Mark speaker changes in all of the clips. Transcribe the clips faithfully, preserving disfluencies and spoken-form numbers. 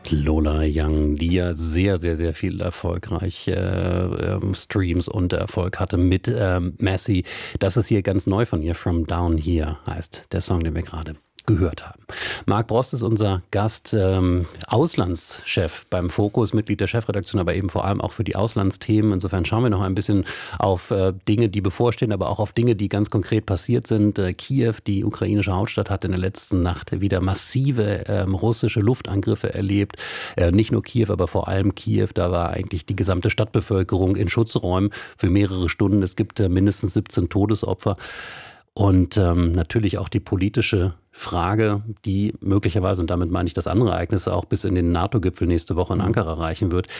Speaker 1: Lola Young, die ja sehr, sehr, sehr viel erfolgreiche äh, Streams und Erfolg hatte mit ähm, Massey. Das ist hier ganz neu von ihr, From Down Here heißt der Song, den wir gerade gehört haben. Marc Brost ist unser Gast, ähm, Auslandschef beim Fokus, Mitglied der Chefredaktion, aber eben vor allem auch für die Auslandsthemen. Insofern schauen wir noch ein bisschen auf äh, Dinge, die bevorstehen, aber auch auf Dinge, die ganz konkret passiert sind. Äh, Kiew, die ukrainische Hauptstadt, hat in der letzten Nacht wieder massive äh, russische Luftangriffe erlebt. Äh, nicht nur Kiew, aber vor allem Kiew. Da war eigentlich die gesamte Stadtbevölkerung in Schutzräumen für mehrere Stunden. Es gibt äh, mindestens siebzehn Todesopfer. Und ähm, natürlich auch die politische Frage, die möglicherweise, und damit meine ich das andere Ereignis, auch bis in den NATO-Gipfel nächste Woche in Ankara reichen wird.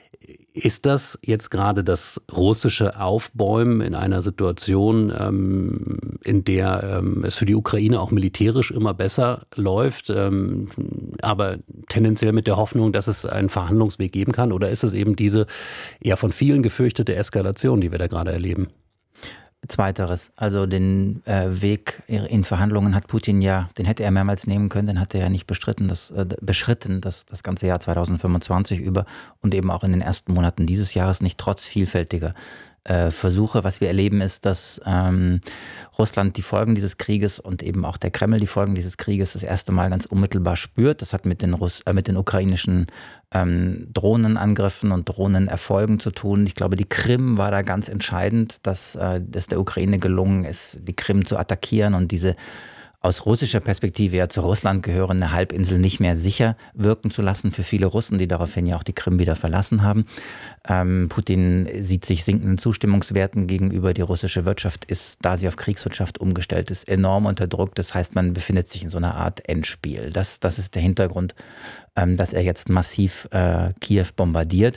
Speaker 1: Ist das jetzt gerade das russische Aufbäumen in einer Situation, ähm, in der ähm, es für die Ukraine auch militärisch immer besser läuft, ähm, aber tendenziell mit der Hoffnung, dass es einen Verhandlungsweg geben kann? Oder ist es eben diese eher von vielen gefürchtete Eskalation, die wir da gerade erleben?
Speaker 2: Zweiteres, also den äh, Weg in Verhandlungen hat Putin ja, den hätte er mehrmals nehmen können, den hat er ja nicht bestritten, das, äh, beschritten, das, das ganze Jahr zweitausendfünfundzwanzig über und eben auch in den ersten Monaten dieses Jahres nicht, trotz vielfältiger äh, Versuche. Was wir erleben ist, dass ähm, Russland die Folgen dieses Krieges und eben auch der Kreml die Folgen dieses Krieges das erste Mal ganz unmittelbar spürt. Das hat mit den, Russ äh, mit den ukrainischen ähm, Drohnenangriffen und Drohnenerfolgen zu tun. Ich glaube, die Krim war da ganz entscheidend, dass äh, es der Ukraine gelungen ist, die Krim zu attackieren und diese aus russischer Perspektive ja zu Russland gehörende Halbinsel nicht mehr sicher wirken zu lassen für viele Russen, die daraufhin ja auch die Krim wieder verlassen haben. Ähm, Putin sieht sich sinkenden Zustimmungswerten gegenüber. Die russische Wirtschaft ist, da sie auf Kriegswirtschaft umgestellt ist, enorm unter Druck. Das heißt, man befindet sich in so einer Art Endspiel. Das, das ist der Hintergrund, ähm, dass er jetzt massiv äh, Kiew bombardiert.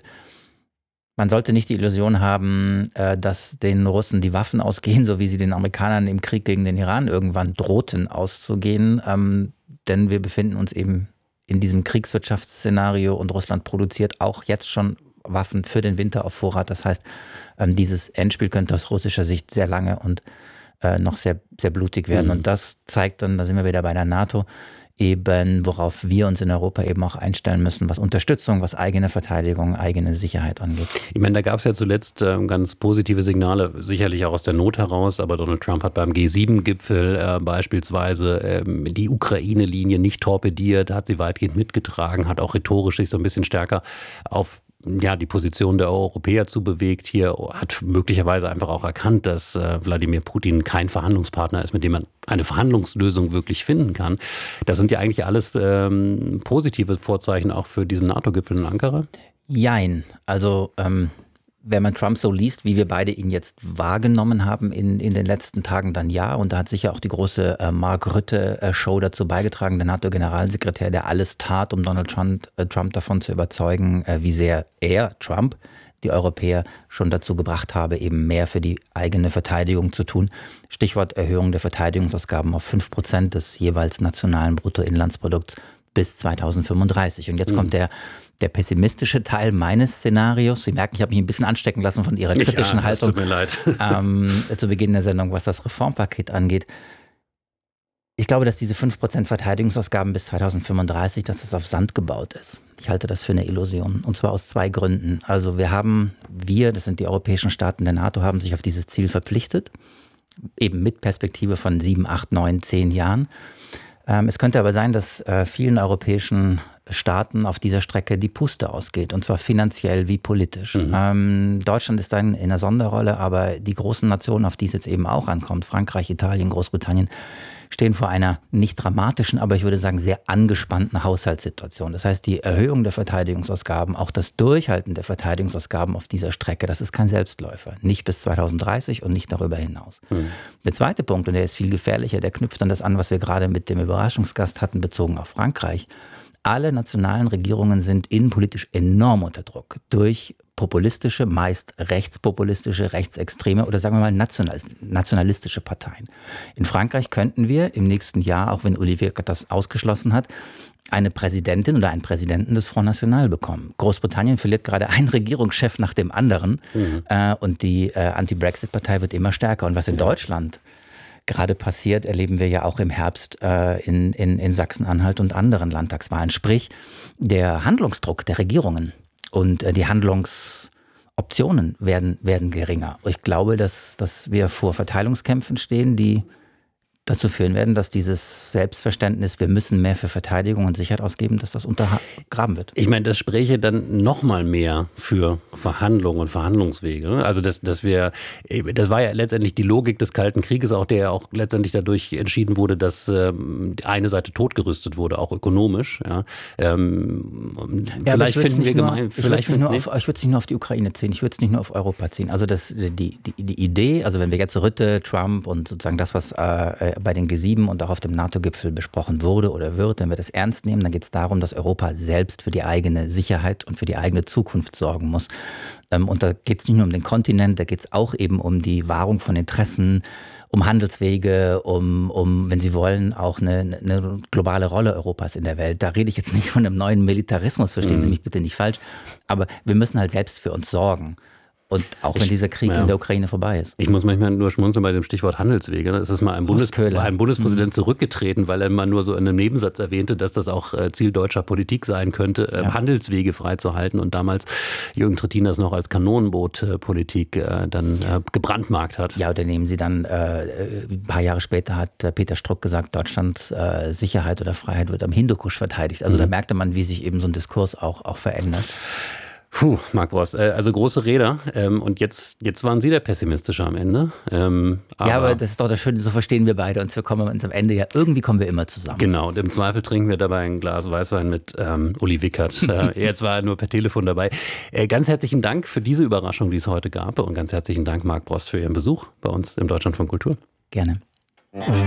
Speaker 2: Man sollte nicht die Illusion haben, dass den Russen die Waffen ausgehen, so wie sie den Amerikanern im Krieg gegen den Iran irgendwann drohten auszugehen. Denn wir befinden uns eben in diesem Kriegswirtschaftsszenario und Russland produziert auch jetzt schon Waffen für den Winter auf Vorrat. Das heißt, dieses Endspiel könnte aus russischer Sicht sehr lange und noch sehr, sehr blutig werden. Mhm. Und das zeigt dann, da sind wir wieder bei der NATO, eben worauf wir uns in Europa eben auch einstellen müssen, was Unterstützung, was eigene Verteidigung, eigene Sicherheit angeht.
Speaker 1: Ich meine, da gab es ja zuletzt äh, ganz positive Signale, sicherlich auch aus der Not heraus, aber Donald Trump hat beim G sieben Gipfel äh, beispielsweise ähm, die Ukraine-Linie nicht torpediert, hat sie weitgehend mitgetragen, hat auch rhetorisch sich so ein bisschen stärker auf ja, die Position der Europäer zu bewegt hier, hat möglicherweise einfach auch erkannt, dass äh, Wladimir Putin kein Verhandlungspartner ist, mit dem man eine Verhandlungslösung wirklich finden kann. Das sind ja eigentlich alles ähm, positive Vorzeichen auch für diesen NATO-Gipfel in Ankara?
Speaker 2: Jein. Also ähm, wenn man Trump so liest, wie wir beide ihn jetzt wahrgenommen haben in, in den letzten Tagen, dann ja. Und da hat sicher auch die große äh, Mark Rutte-Show dazu beigetragen, der NATO-Generalsekretär, der alles tat, um Donald Trump, äh, Trump davon zu überzeugen, äh, wie sehr er, Trump, die Europäer schon dazu gebracht habe, eben mehr für die eigene Verteidigung zu tun. Stichwort Erhöhung der Verteidigungsausgaben auf fünf Prozent des jeweils nationalen Bruttoinlandsprodukts bis zweitausendfünfunddreißig. Und jetzt mhm. kommt der Der pessimistische Teil meines Szenarios. Sie merken, ich habe mich ein bisschen anstecken lassen von Ihrer kritischen
Speaker 1: ja,
Speaker 2: Haltung.
Speaker 1: Tut mir leid.
Speaker 2: ähm, zu Beginn der Sendung, was das Reformpaket angeht. Ich glaube, dass diese fünf Prozent Verteidigungsausgaben bis zweitausendfünfunddreißig, dass es auf Sand gebaut ist. Ich halte das für eine Illusion. Und zwar aus zwei Gründen. Also wir haben, wir, das sind die europäischen Staaten der NATO, haben sich auf dieses Ziel verpflichtet. Eben mit Perspektive von sieben, acht, neun, zehn Jahren. Ähm, es könnte aber sein, dass äh, vielen europäischen Staaten auf dieser Strecke die Puste ausgeht, und zwar finanziell wie politisch. Mhm. Ähm, Deutschland ist dann in einer Sonderrolle, aber die großen Nationen, auf die es jetzt eben auch ankommt, Frankreich, Italien, Großbritannien, stehen vor einer nicht dramatischen, aber ich würde sagen sehr angespannten Haushaltssituation. Das heißt, die Erhöhung der Verteidigungsausgaben, auch das Durchhalten der Verteidigungsausgaben auf dieser Strecke, das ist kein Selbstläufer. Nicht bis zweitausenddreißig und nicht darüber hinaus. Mhm. Der zweite Punkt, und der ist viel gefährlicher, der knüpft an das an, was wir gerade mit dem Überraschungsgast hatten, bezogen auf Frankreich. Alle nationalen Regierungen sind innenpolitisch enorm unter Druck durch populistische, meist rechtspopulistische, rechtsextreme oder sagen wir mal nationalistische Parteien. In Frankreich könnten wir im nächsten Jahr, auch wenn Olivier das ausgeschlossen hat, eine Präsidentin oder einen Präsidenten des Front National bekommen. Großbritannien verliert gerade einen Regierungschef nach dem anderen mhm. äh, und die äh, Anti-Brexit-Partei wird immer stärker. Und was in Deutschland gerade passiert, erleben wir ja auch im Herbst äh, in, in, in Sachsen-Anhalt und anderen Landtagswahlen. Sprich, der Handlungsdruck der Regierungen und äh, die Handlungsoptionen werden, werden geringer. Ich glaube, dass, dass wir vor Verteilungskämpfen stehen, die dazu führen werden, dass dieses Selbstverständnis, wir müssen mehr für Verteidigung und Sicherheit ausgeben, dass das untergraben wird.
Speaker 1: Ich meine, das spräche dann noch mal mehr für Verhandlungen und Verhandlungswege. Also dass, dass wir, das war ja letztendlich die Logik des Kalten Krieges, auch der auch letztendlich dadurch entschieden wurde, dass ähm, eine Seite totgerüstet wurde, auch ökonomisch. Ja. Ähm,
Speaker 2: ja,
Speaker 1: vielleicht finden wir gemein.
Speaker 2: Ich würde es nicht, nicht nur auf die Ukraine ziehen, ich würde es nicht nur auf Europa ziehen. Also das, die, die, die Idee, also wenn wir jetzt Rutte, Trump und sozusagen das, was äh, bei den G sieben und auch auf dem NATO-Gipfel besprochen wurde oder wird, wenn wir das ernst nehmen, dann geht es darum, dass Europa selbst für die eigene Sicherheit und für die eigene Zukunft sorgen muss. Und da geht es nicht nur um den Kontinent, da geht es auch eben um die Wahrung von Interessen, um Handelswege, um, um, wenn Sie wollen, auch eine, eine globale Rolle Europas in der Welt. Da rede ich jetzt nicht von einem neuen Militarismus, verstehen mhm. Sie mich bitte nicht falsch, aber wir müssen halt selbst für uns sorgen. Und auch wenn dieser Krieg ja. in der Ukraine vorbei ist.
Speaker 1: Ich muss manchmal nur schmunzeln bei dem Stichwort Handelswege. Es ist mal ein, Bundes- ein Bundespräsident mhm. zurückgetreten, weil er mal nur so in einem Nebensatz erwähnte, dass das auch Ziel deutscher Politik sein könnte, ja. Handelswege freizuhalten. Und damals Jürgen Trittin das noch als Kanonenbootpolitik äh, dann äh, gebrandmarkt hat.
Speaker 2: Ja, oder nehmen Sie dann, äh, ein paar Jahre später hat äh, Peter Struck gesagt, Deutschlands äh, Sicherheit oder Freiheit wird am Hindukusch verteidigt. Also mhm. da merkte man, wie sich eben so ein Diskurs auch, auch verändert.
Speaker 1: Puh, Marc Brost, also große Räder. Und jetzt, jetzt waren Sie der Pessimistische am Ende. Aber
Speaker 2: ja, aber das ist doch das Schöne, so verstehen wir beide uns. Wir kommen uns am Ende ja, irgendwie kommen wir immer zusammen.
Speaker 1: Genau, und im Zweifel trinken wir dabei ein Glas Weißwein mit ähm, Uli Wickert. Jetzt war er nur per Telefon dabei. Ganz herzlichen Dank für diese Überraschung, die es heute gab. Und ganz herzlichen Dank, Marc Brost, für Ihren Besuch bei uns im Deutschlandfunk Kultur.
Speaker 2: Gerne.